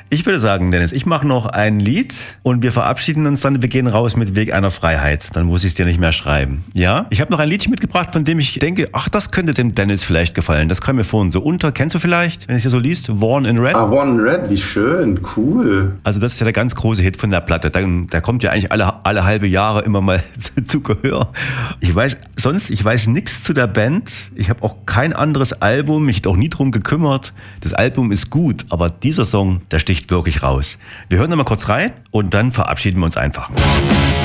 Ich würde sagen, Dennis, ich mache noch ein Lied und wir verabschieden uns dann. Wir gehen raus mit Weg einer Freiheit. Dann muss ich es dir nicht mehr schreiben. Ja? Ich habe noch ein Liedchen mitgebracht, von dem ich denke, ach, das könnte dem Dennis vielleicht gefallen. Das kam mir vorhin so unter. Kennst du vielleicht, wenn ich hier so liest? Worn in Red. Worn in Red, wie schön, cool. Also das ist ja der ganz große Hit von der Platte. Der kommt ja eigentlich alle halbe Jahre immer mal zu Gehör. Ich weiß nichts zu der Band. Ich habe auch kein anderes Album. Mich hat auch nie drum gekümmert. Das Album ist gut, aber dieser Song, der sticht wirklich raus. Wir hören da mal kurz rein und dann verabschieden wir uns einfach.